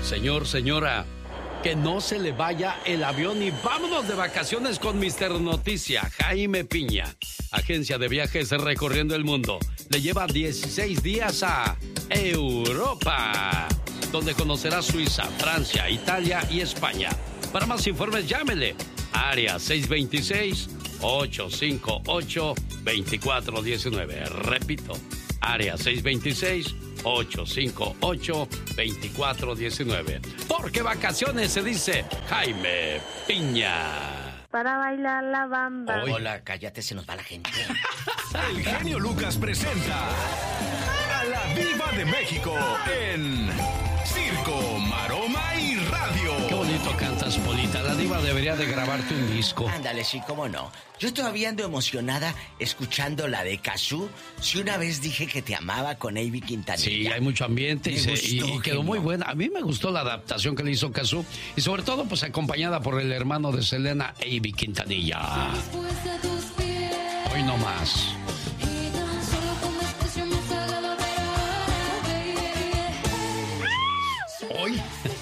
Señor, señora, que no se le vaya el avión y vámonos de vacaciones con Mr. Noticia, Jaime Piña. Agencia de viajes recorriendo el mundo. Le lleva 16 días a Europa, donde conocerá Suiza, Francia, Italia y España. Para más informes, llámele. Área 626-858-2419. Repito, área 626-858-2419. Porque vacaciones se dice Jaime Piña. Para bailar la bamba. Hola, cállate, se nos va la gente. El genio Lucas presenta a la Diva de México en Circo, Maroma y Radio. Qué bonito cantas, Polita. La Diva debería de grabarte un disco. Ándale, sí, cómo no. Yo todavía ando emocionada escuchando la de Cazzu. Si una vez dije que te amaba con Ivy Quintanilla. Sí, hay mucho ambiente y quedó muy buena. A mí me gustó la adaptación que le hizo Cazzu y sobre todo pues acompañada por el hermano de Selena, Ivy Quintanilla. Hoy no más. Hoy.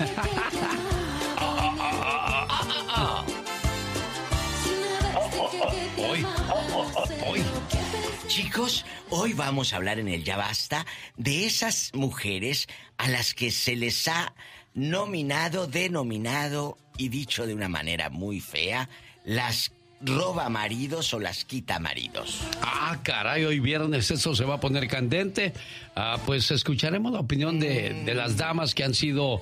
Hoy. Chicos, hoy vamos a hablar en el Ya Basta de esas mujeres a las que se les ha nominado, denominado y dicho de una manera muy fea, las roba maridos o las quita maridos. Ah, caray, hoy viernes eso se va a poner candente. Pues escucharemos la opinión de las damas que han sido,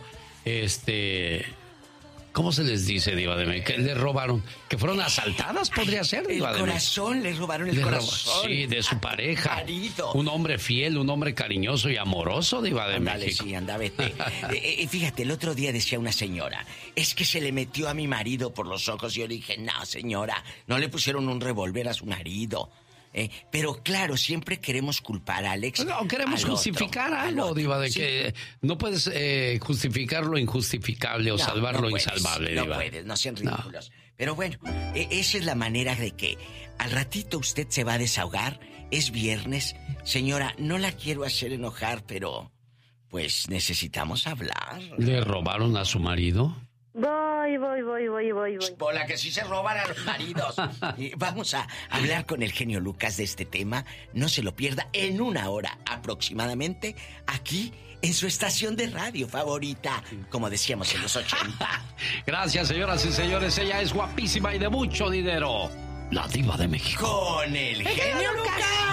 ¿cómo se les dice, Diva de México? Que les robaron, que fueron asaltadas, podría ser, Diva de México. El corazón, les robaron el corazón. Sí, de su pareja. Marido. Un hombre fiel, un hombre cariñoso y amoroso, Diva de México. Sí, anda, vete. Fíjate, el otro día decía una señora, es que se le metió a mi marido por los ojos. Y yo dije, no, señora, no le pusieron un revólver a su marido. Pero claro, siempre queremos culpar a Alex. No, queremos justificar algo, Diva, de sí. Que no puedes justificar lo injustificable o salvar lo insalvable, Diva. No puedes, no sean ridículos. No. Pero bueno, esa es la manera de que al ratito usted se va a desahogar. Es viernes. Señora, no la quiero hacer enojar, pero pues necesitamos hablar. ¿Le robaron a su marido? Voy. Por la que sí se roban a los maridos. Vamos a hablar con el genio Lucas de este tema. No se lo pierda en 1 hora aproximadamente, aquí en su estación de radio favorita, como decíamos en los 80. Gracias, señoras y señores. Ella es guapísima y de mucho dinero. La Diva de México. Con el genio Lucas.